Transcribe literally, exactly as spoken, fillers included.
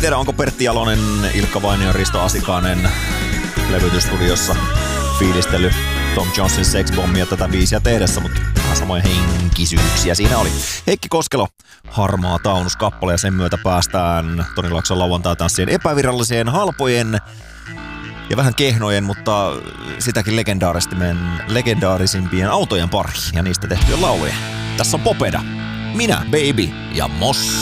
tiedä, onko Pertti Jalonen, Ilkka Vainio ja Risto Asikainen levytysstudiossa fiilistellyt Tom Jonesin Sex Bombia tätä biisiä tehdessä, mutta vähän samoja henkisyyksiä siinä oli. Heikki Koskelo, Harmaa taunus kappale, ja sen myötä päästään Toni Laakson lauantai-tanssien epäviralliseen, halpojen ja vähän kehnojen, mutta sitäkin legendaarisimpien autojen pariin ja niistä tehtyjä lauluja. Tässä on Popeda, minä, Baby ja Moss.